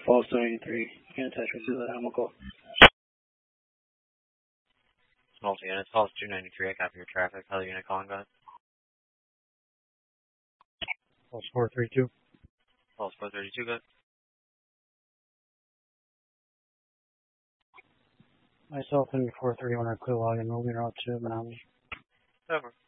False 93. Can't attach with that animal call. Multi units, False 293, I copy your traffic. Hell unit calling back. False 432. False 432, good. Myself and 431 are clear log and moving route to Menominee. Over.